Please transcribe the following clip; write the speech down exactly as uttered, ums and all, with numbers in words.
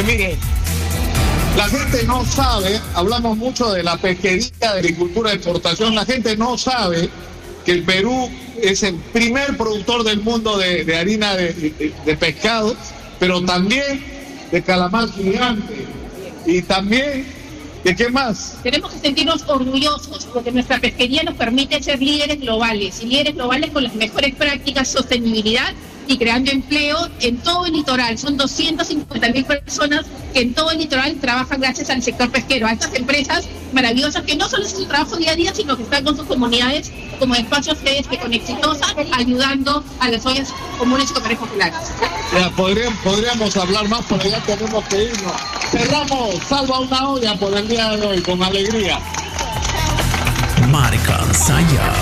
mire, la gente no sabe, hablamos mucho de la pesquería, de agricultura de exportación, la gente no sabe que el Perú es el primer productor del mundo de, de harina de, de, de pescado, pero también de calamar gigante y también ¿de qué más? Tenemos que sentirnos orgullosos porque nuestra pesquería nos permite ser líderes globales y líderes globales con las mejores prácticas, sostenibilidad y creando empleo en todo el litoral. Son doscientas cincuenta mil personas que en todo el litoral trabajan gracias al sector pesquero, a estas empresas maravillosas que no solo hacen su trabajo día a día, sino que están con sus comunidades como espacios que con Exitosa, ayudando a las ollas comunes y comercios populares. Ya, podríamos, podríamos hablar más, pero ya tenemos que irnos. Cerramos Salva una Olla por el día de hoy, con alegría. Marca Saya.